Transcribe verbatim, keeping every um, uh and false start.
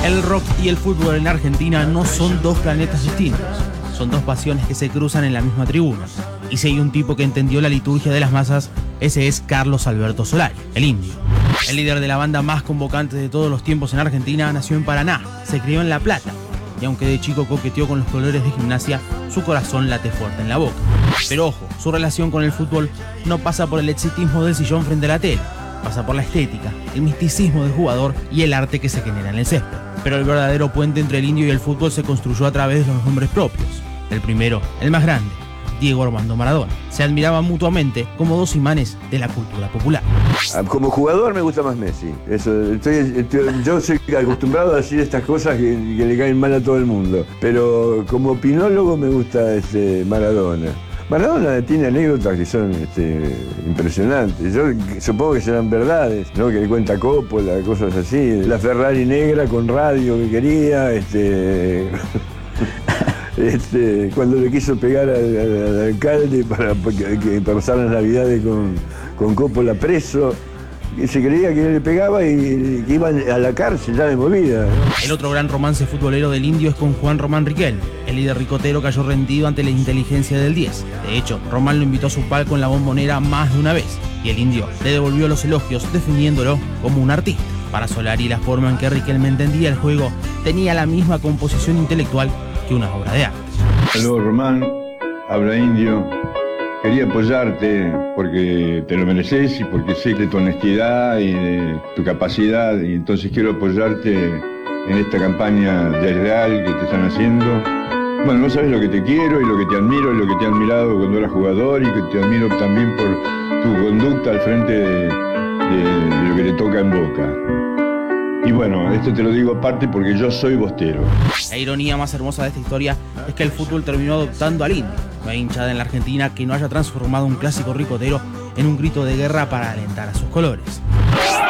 El rock y el fútbol en Argentina no son dos planetas distintos, son dos pasiones que se cruzan en la misma tribuna. Y si hay un tipo que entendió la liturgia de las masas, ese es Carlos Alberto Solari, el Indio. El líder de la banda más convocante de todos los tiempos en Argentina nació en Paraná, se crió en La Plata, y aunque de chico coqueteó con los colores de Gimnasia, su corazón late fuerte en la boca. Pero ojo, su relación con el fútbol no pasa por el exitismo del sillón frente a la tele, pasa por la estética, el misticismo del jugador y el arte que se genera en el césped. Pero el verdadero puente entre el Indio y el fútbol se construyó a través de los nombres propios. El primero, el más grande, Diego Armando Maradona. Se admiraban mutuamente como dos imanes de la cultura popular. Como jugador me gusta más Messi. Eso, estoy, estoy, yo soy acostumbrado a decir estas cosas que, que le caen mal a todo el mundo. Pero como opinólogo me gusta este, Maradona. Maradona tiene anécdotas que son este, impresionantes. Yo supongo que serán verdades, ¿no? Que le cuenta Coppola, cosas así. La Ferrari negra con radio que quería. Este... Este, cuando le quiso pegar al, al, al alcalde para, para, que, para pasar las navidades con, con Coppola preso, que se creía que le pegaba y que iban a la cárcel ya de movida, ¿no? El otro gran romance futbolero del Indio es con Juan Román Riquelme. El líder ricotero cayó rendido ante la inteligencia del diez. De hecho, Román lo invitó a su palco en la Bombonera más de una vez, y el Indio le devolvió los elogios definiéndolo como un artista. Para Solari, la forma en que Riquelme entendía el juego tenía la misma composición intelectual que una obra de arte. Saludos, Román, habla Indio. Quería apoyarte porque te lo mereces y porque sé de tu honestidad y de tu capacidad, y entonces quiero apoyarte en esta campaña desleal que te están haciendo. Bueno, no sabes lo que te quiero y lo que te admiro y lo que te he admirado cuando eras jugador, y que te admiro también por tu conducta al frente de, de, de lo que te toca en Boca. Y bueno, esto te lo digo aparte porque yo soy bostero. La ironía más hermosa de esta historia es que el fútbol terminó adoptando al Indio. No hay hinchada en la Argentina que no haya transformado un clásico ricotero en un grito de guerra para alentar a sus colores.